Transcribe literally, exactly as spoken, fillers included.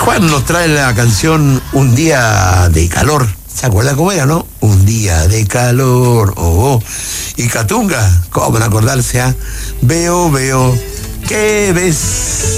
Juan nos trae la canción Un día de calor. ¿Se acuerda cómo era, no? Un día de calor, oh, oh. Y Catunga, ¿cómo no acordarse? ¿Ah? Veo, veo, ¿qué ves?